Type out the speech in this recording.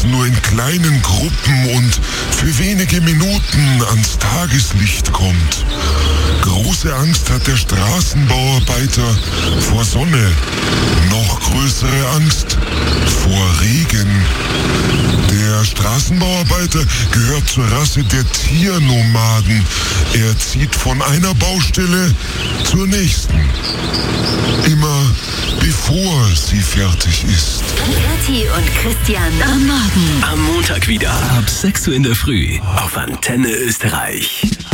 nur in kleinen Gruppen und für wenige Minuten ans Tageslicht kommt. Große Angst hat der Straßenbauarbeiter vor Sonne. Noch größere Angst vor Regen. Der Straßenbauarbeiter gehört zur Rasse der Tiernomaden. Er zieht von einer Baustelle zur nächsten. Immer bevor sie fertig ist. Kathi und Christian am Morgen. Am Montag wieder ab 6 Uhr in der Früh auf Antenne Österreich.